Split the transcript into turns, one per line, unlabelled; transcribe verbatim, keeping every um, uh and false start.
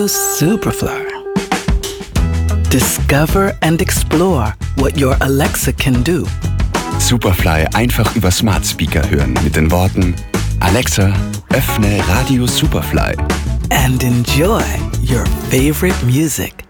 Superfly. Discover and explore what your Alexa can do.
Superfly einfach über Smart Speaker hören mit den Worten: Alexa, öffne Radio Superfly.
And enjoy your favorite music.